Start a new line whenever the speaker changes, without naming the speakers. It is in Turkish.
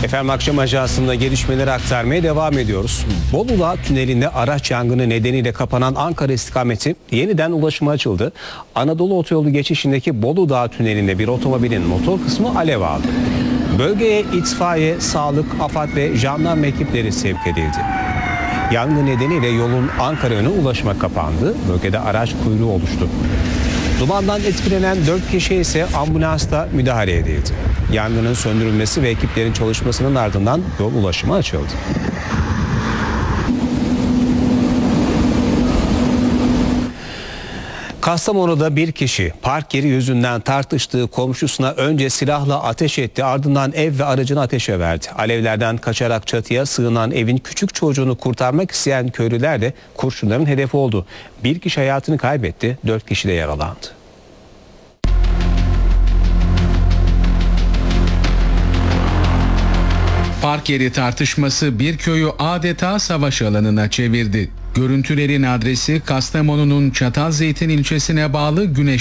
Efendim akşam ajansında gelişmeleri aktarmaya devam ediyoruz. Bolu Dağı tünelinde araç yangını nedeniyle kapanan Ankara istikameti yeniden ulaşıma açıldı. Anadolu Otoyolu geçişindeki Bolu Dağı tünelinde bir otomobilin motor kısmı alev aldı. Bölgeye itfaiye, sağlık, AFAD ve jandarma ekipleri sevk edildi. Yangın nedeniyle yolun Ankara yönü ulaşıma kapandı. Bölgede araç kuyruğu oluştu. Dumandan etkilenen 4 kişi ise ambulansla müdahale edildi. Yangının söndürülmesi ve ekiplerin çalışmasının ardından yol ulaşıma açıldı. Kastamonu'da bir kişi park yeri yüzünden tartıştığı komşusuna önce silahla ateş etti, ardından ev ve aracını ateşe verdi. Alevlerden kaçarak çatıya sığınan evin küçük çocuğunu kurtarmak isteyen köylüler de kurşunların hedefi oldu. Bir kişi hayatını kaybetti, 4 kişi de yaralandı.
Park yeri tartışması bir köyü adeta savaş alanına çevirdi. Görüntülerin adresi Kastamonu'nun Çatalzeytin ilçesine bağlı Güneş